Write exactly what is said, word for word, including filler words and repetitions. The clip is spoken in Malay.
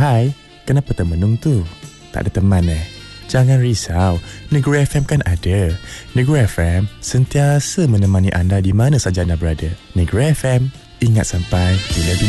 Hai, kenapa termenung tu? Tak ada teman eh? Jangan risau, Negeri F M kan ada. Negeri F M sentiasa menemani anda di mana saja anda berada. Negeri F M, ingat sampai bila-bila.